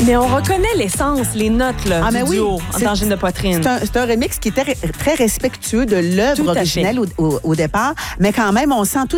Mais on reconnaît l'essence, les notes là, du duo d'Angine de poitrine. C'est un remix qui était très respectueux de l'œuvre originelle au départ, mais quand même, on sent tous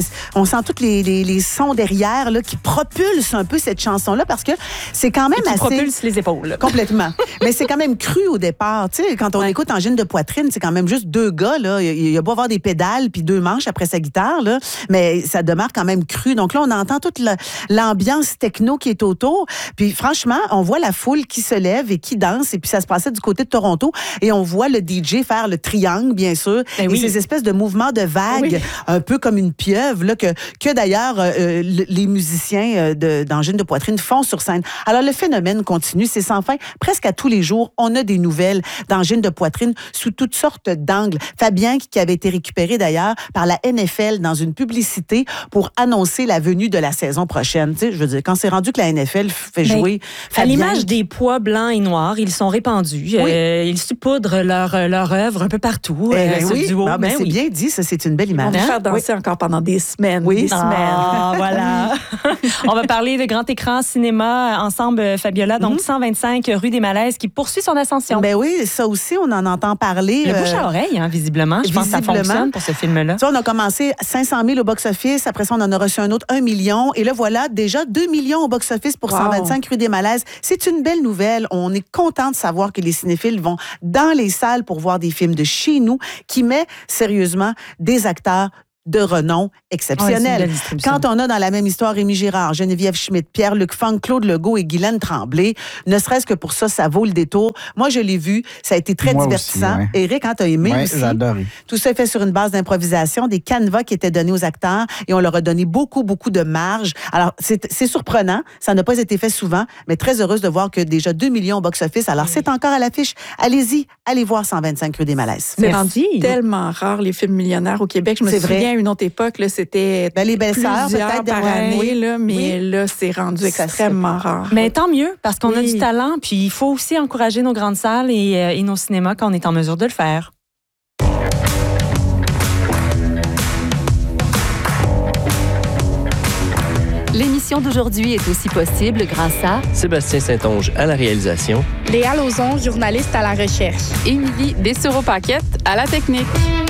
les sons derrière là, qui propulsent un peu cette chanson-là parce que c'est quand même assez... propulse les épaules. Complètement. Mais c'est quand même cru au départ. Tu sais, quand on écoute Angine de poitrine, c'est quand même juste deux gars. Là. Il y a beau avoir des pédales puis deux manches après sa guitare, là, mais ça demeure quand même cru. Donc là, on entend toute l'ambiance techno qui est autour. Puis franchement, on voit la foule qui se lève et qui danse. Et puis ça se passait du côté de Toronto. Et on voit le DJ faire le triangle, bien sûr. Et ces espèces de mouvements de vagues, un peu comme une pieuvre, là, que d'ailleurs les musiciens d'Angine de poitrine font sur scène. Alors le phénomène continue, c'est sans fin. Presque à tous les jours, on a des nouvelles d'Angine de poitrine sous toutes sortes d'angles. Fabien, qui avait été récupéré d'ailleurs par la NFL dans une publicité pour annoncer la venue de la saison prochaine. Tu sais, je veux dire, quand c'est rendu que la NFL fait jouer Fabien... À l'image des pois blancs et noirs, ils sont répandus. Ils saupoudrent leur œuvre un peu partout. Ce duo. C'est bien dit, ça, c'est une belle image. On va faire danser encore pendant des semaines. Des semaines. Voilà. On va parler de grand écran cinéma ensemble, Fabiola. Donc, 125 rue des Malaises qui poursuit son ascension. Ben oui, ça aussi, on en entend parler. Le bouche à oreille, hein, visiblement. Je pense que ça fonctionne pour ce film-là. Tu sais, on a commencé 500 000 au box-office. Après ça, on en a reçu un autre 1 million. Et là, voilà, déjà 2 millions au box-office pour 125 rue des Malaises. C'est une belle nouvelle. On est content de savoir que les cinéphiles vont dans les salles pour voir des films de chez nous qui met sérieusement des acteurs de renom exceptionnel. Quand on a dans la même histoire Rémi Girard, Geneviève Schmidt, Pierre-Luc Funk, Claude Legault et Guylaine Tremblay, ne serait-ce que pour ça vaut le détour. Moi, je l'ai vu. Ça a été très divertissant. Aussi, Éric, quand tu as aimé aussi. J'ai adoré. Tout ça est fait sur une base d'improvisation, des canevas qui étaient donnés aux acteurs et on leur a donné beaucoup de marge. Alors, c'est surprenant. Ça n'a pas été fait souvent, mais très heureuse de voir que déjà 2 millions au box-office. Alors, c'est encore à l'affiche. Allez-y, allez voir 125 rue des Malaises. C'est rendu tellement rare, les films millionnaires au Québec. Je me souviens, à une autre époque, là, c'était les belles-sœurs, plusieurs par année, là, mais là, c'est rendu extrêmement rare. Mais tant mieux, parce qu'on a du talent, puis il faut aussi encourager nos grandes salles et nos cinémas quand on est en mesure de le faire. L'émission d'aujourd'hui est aussi possible grâce à Sébastien Saint-Onge à la réalisation, Léa Lauzon, journaliste à la recherche, Émilie Dessureau-Paquette à la technique.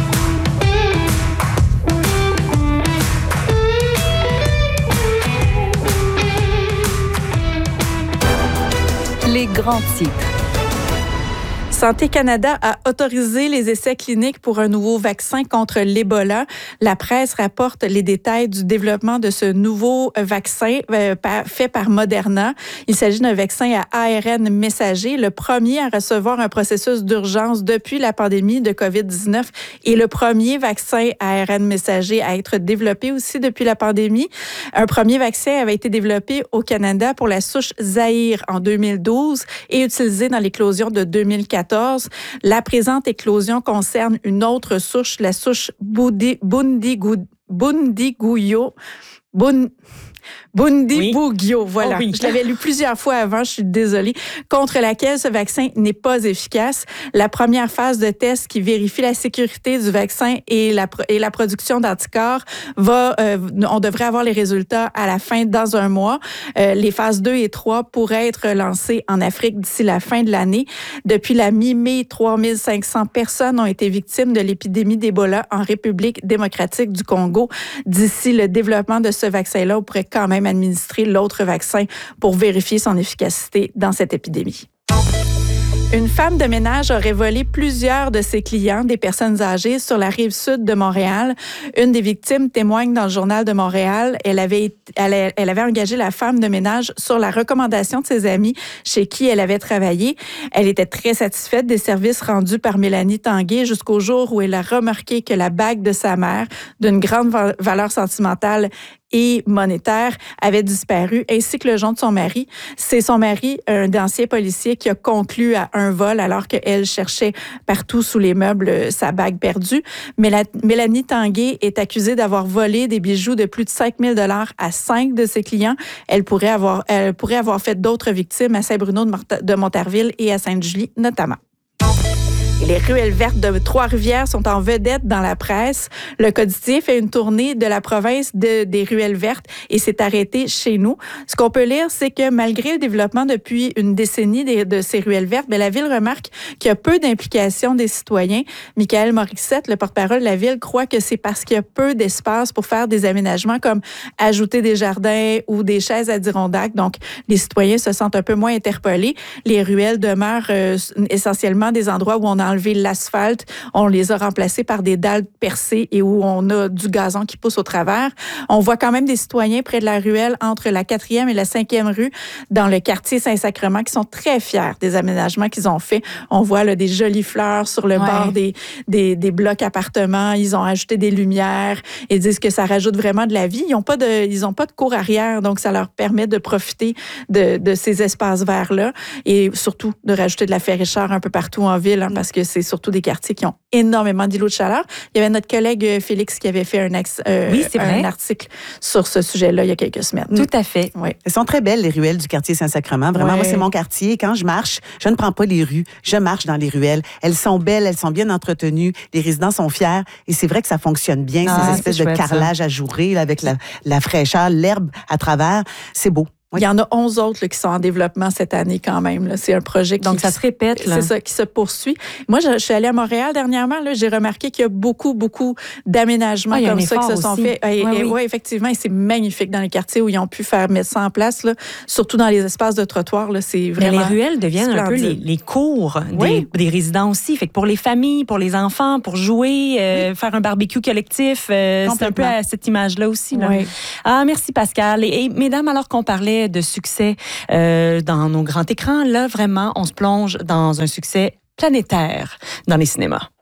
les grands titres. Santé Canada a autorisé les essais cliniques pour un nouveau vaccin contre l'Ebola. La presse rapporte les détails du développement de ce nouveau vaccin fait par Moderna. Il s'agit d'un vaccin à ARN messager, le premier à recevoir un processus d'urgence depuis la pandémie de COVID-19 et le premier vaccin à ARN messager à être développé aussi depuis la pandémie. Un premier vaccin avait été développé au Canada pour la souche Zaïre en 2012 et utilisé dans l'éclosion de 2014. La présente éclosion concerne une autre souche, la souche Bundibugyo, voilà. Je l'avais lu plusieurs fois avant, je suis désolée, contre laquelle ce vaccin n'est pas efficace. La première phase de test qui vérifie la sécurité du vaccin et la production d'anticorps on devrait avoir les résultats à la fin dans un mois. Les phases 2 et 3 pourraient être lancées en Afrique d'ici la fin de l'année. Depuis la mi-mai, 3500 personnes ont été victimes de l'épidémie d'Ebola en République démocratique du Congo. D'ici le développement de ce vaccin-là, on pourrait quand même administrer l'autre vaccin pour vérifier son efficacité dans cette épidémie. Une femme de ménage aurait volé plusieurs de ses clients, des personnes âgées, sur la rive sud de Montréal. Une des victimes témoigne dans le Journal de Montréal. Elle avait engagé la femme de ménage sur la recommandation de ses amis chez qui elle avait travaillé. Elle était très satisfaite des services rendus par Mélanie Tanguay jusqu'au jour où elle a remarqué que la bague de sa mère, d'une grande valeur sentimentale et monétaire, avait disparu, ainsi que le jonc de son mari. C'est son mari, un ancien policier, qui a conclu à un vol alors qu'elle cherchait partout sous les meubles sa bague perdue. Mélanie Tanguay est accusée d'avoir volé des bijoux de plus de 5 000 $ à 5 de ses clients. Elle pourrait avoir fait d'autres victimes à Saint-Bruno de Montarville et à Sainte-Julie notamment. Et les ruelles vertes de Trois-Rivières sont en vedette dans la presse. Le Coditier fait une tournée de la province des ruelles vertes et s'est arrêté chez nous. Ce qu'on peut lire, c'est que malgré le développement depuis une décennie de ces ruelles vertes, la Ville remarque qu'il y a peu d'implication des citoyens. Michael Morissette, le porte-parole de la Ville, croit que c'est parce qu'il y a peu d'espace pour faire des aménagements comme ajouter des jardins ou des chaises Adirondack. Donc, les citoyens se sentent un peu moins interpellés. Les ruelles demeurent essentiellement des endroits où on a enlevé l'asphalte, on les a remplacés par des dalles percées et où on a du gazon qui pousse au travers. On voit quand même des citoyens près de la ruelle entre la 4e et la 5e rue dans le quartier Saint-Sacrement qui sont très fiers des aménagements qu'ils ont faits. On voit là, des jolies fleurs sur le bord des blocs appartements. Ils ont ajouté des lumières et disent que ça rajoute vraiment de la vie. Ils n'ont pas de cour arrière, donc ça leur permet de profiter de ces espaces verts-là et surtout de rajouter de la fraîcheur un peu partout en ville parce que c'est surtout des quartiers qui ont énormément d'îlots de chaleur. Il y avait notre collègue Félix qui avait fait un article sur ce sujet-là il y a quelques semaines. Tout à fait. Oui. Elles sont très belles, les ruelles du quartier Saint-Sacrement. Vraiment, moi, c'est mon quartier. Quand je marche, je ne prends pas les rues. Je marche dans les ruelles. Elles sont belles, elles sont bien entretenues. Les résidents sont fiers. Et c'est vrai que ça fonctionne bien, ces espèces de carrelage ajouré là, avec la fraîcheur, l'herbe à travers. C'est beau. Oui. Il y en a 11 autres là, qui sont en développement cette année quand même. Là. C'est un projet donc ça se répète. Là. C'est ça, qui se poursuit. Moi, je suis allée à Montréal dernièrement. Là, j'ai remarqué qu'il y a beaucoup d'aménagements comme ça qui se sont faits. Oui, effectivement. Et c'est magnifique dans les quartiers où ils ont pu mettre ça en place. Là. Surtout dans les espaces de trottoir. Là, c'est vraiment les ruelles deviennent splendide. Un peu les cours des résidents aussi. Fait que pour les familles, pour les enfants, pour jouer, faire un barbecue collectif, c'est un peu à cette image-là aussi. Là. Oui. Merci Pascal. Et mesdames, alors qu'on parlait de succès dans nos grands écrans, là, vraiment, on se plonge dans un succès planétaire dans les cinémas.